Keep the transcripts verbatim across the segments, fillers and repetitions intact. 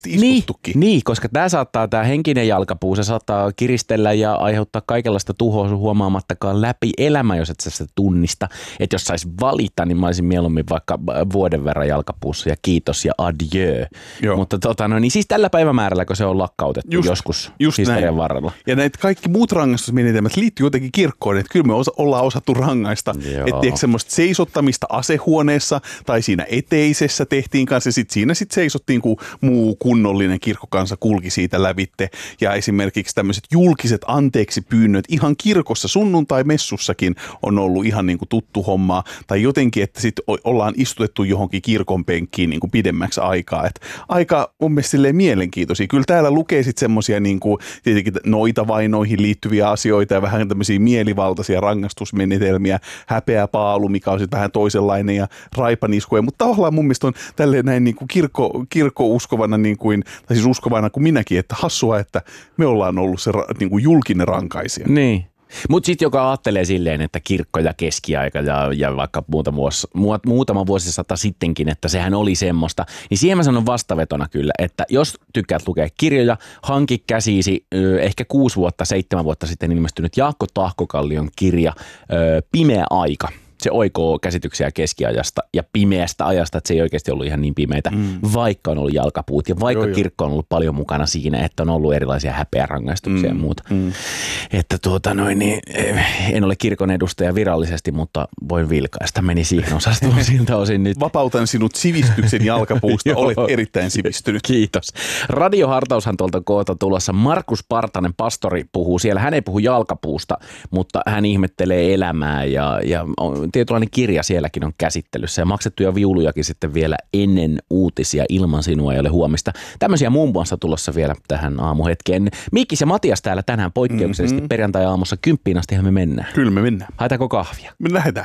istuttukin. Niin, niin, koska tämä saattaa, tämä henkinen jalkapuu, se saattaa kiristellä ja aiheuttaa kaikenlaista tuhoa huomaamattakaan läpi elämä, jos et sä sitä tunnista. Että jos sais valita, niin mä olisin mieluummin vaikka vuoden verran jalkapuussa ja kiitos ja adieu. Joo. Mutta tota, no, niin siis tällä päivämäärällä, kun se on lakkautettu just, joskus just historian näin. Varrella. Ja näitä kaikki muut rangaistusmenetelmät liittyy jotenkin kirkkoon, että kyllä me osa, ollaan osattu rangaista. Että semmoista seisottamista asehuoneessa tai siinä eteisessä tehtiin kanssa ja sitten siinä sitten seisottiin, kun muu kunnollinen kirkkokansa kulki siitä lävitte. Ja esimerkiksi tämmöiset julkiset anteeksi pyynnöt ihan kirkossa sunnuntai-messussakin on ollut ihan niin kuin tuttu hommaa. Tai jotenkin, että sitten ollaan istutettu johonkin kirkon penkkiin niin kuin pidemmäksi aikaa. Et aika mun mielestä silleen mielenkiintoisia. Kyllä täällä lukee sitten semmoisia niin kuin tietenkin noita vainoihin liittyviä asioita ja vähän tämmöisiä mielivaltaisia rangaistusmenetelmiä. Häpeäpaalu, mikä on sitten vähän toisenlainen ja raipaniskuja. Mutta tavallaan mun mielestä on tälleen näin niin kuin kirkko, kirkkouskovana niin kuin, tai siis uskovana kuin minäkin, että hassua, että me ollaan ollut se niin kuin julkinen rankaisija. Niin. Mutta sitten joka ajattelee silleen, että kirkko ja keskiaika ja, ja vaikka muutama, vuosi, muutama vuosisata sittenkin, että sehän oli semmoista, niin siihen mä sanon vastavetona kyllä, että jos tykkäät lukea kirjoja, hanki käsiisi ehkä kuusi vuotta, seitsemän vuotta sitten ilmestynyt Jaakko Tahkokallion kirja Pimeä aika. Se oikoo käsityksiä keskiajasta ja pimeästä ajasta, että se ei oikeasti ollut ihan niin pimeitä, mm. vaikka on ollut jalkapuut ja vaikka joo, kirkko on ollut paljon mukana siinä, että on ollut erilaisia häpeärangaistuksia mm. ja muuta. Mm. Että tuota noin, niin, en ole kirkon edustaja virallisesti, mutta voin vilkaista. Meni siihen osastoon siltä osin nyt. Vapautan sinut sivistyksen jalkapuusta, olet erittäin sivistynyt. Kiitos. Radiohartaushan tuolta koota tulossa. Markus Partanen, pastori, puhuu siellä. Hän ei puhu jalkapuusta, mutta hän ihmettelee elämää ja, ja tietynlainen kirja sielläkin on käsittelyssä ja maksettuja viulujakin sitten vielä ennen uutisia ilman sinua ei ole huomista. Tämmöisiä muun muassa tulossa vielä tähän aamuhetkeen. Mikkis ja Matias täällä tänään poikkeuksellisesti mm-hmm. perjantai-aamussa kymppiin astihan me mennään. Kyllä me mennään. Haetaanko kahvia? Me lähdetään.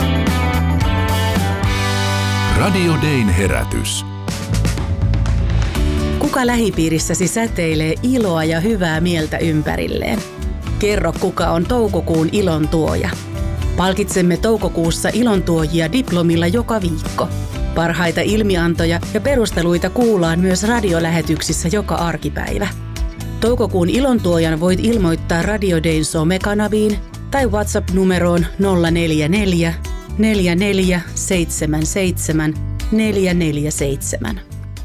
Radio Dayn herätys. Kuka lähipiirissäsi säteilee iloa ja hyvää mieltä ympärilleen? Kerro, kuka on toukokuun ilon tuoja. Palkitsemme toukokuussa ilontuojia diplomilla joka viikko. Parhaita ilmiantoja ja perusteluita kuullaan myös radiolähetyksissä joka arkipäivä. Toukokuun ilontuojan voit ilmoittaa Radio Dayn somekanaviin tai WhatsApp-numeroon nolla neljä neljä, neljä neljä seitsemän seitsemän, neljä neljä seitsemän.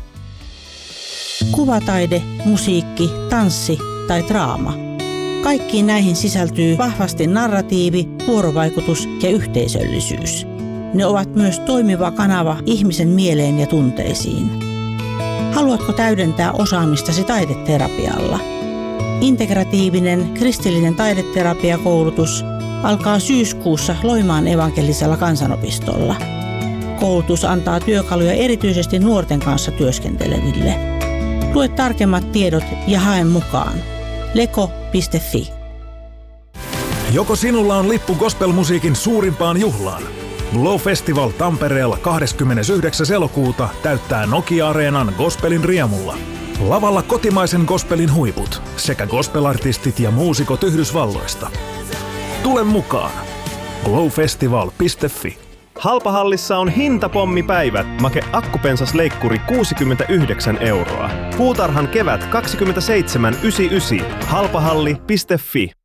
Kuvataide, musiikki, tanssi tai draama. Kaikkiin näihin sisältyy vahvasti narratiivi, vuorovaikutus ja yhteisöllisyys. Ne ovat myös toimiva kanava ihmisen mieleen ja tunteisiin. Haluatko täydentää osaamistasi taideterapialla? Integratiivinen kristillinen taideterapiakoulutus alkaa syyskuussa Loimaan evankelisella kansanopistolla. Koulutus antaa työkaluja erityisesti nuorten kanssa työskenteleville. Lue tarkemmat tiedot ja hae mukaan. leko piste fi. Joko sinulla on lippu gospelmusiikin suurimpaan juhlaan? Glow Festival Tampereella kahdeskymmenesyhdeksäs elokuuta täyttää Nokia-areenan gospelin riemulla. Lavalla kotimaisen gospelin huiput sekä gospelartistit ja muusikot Yhdysvalloista. Tule mukaan! glowfestival piste fi. Halpahallissa on hintapommipäivät. Make akkupensasleikkuri kuusikymmentäyhdeksän euroa. Puutarhan kevät kaksikymmentäseitsemän yhdeksänkymmentäyhdeksän. halpahalli piste fi.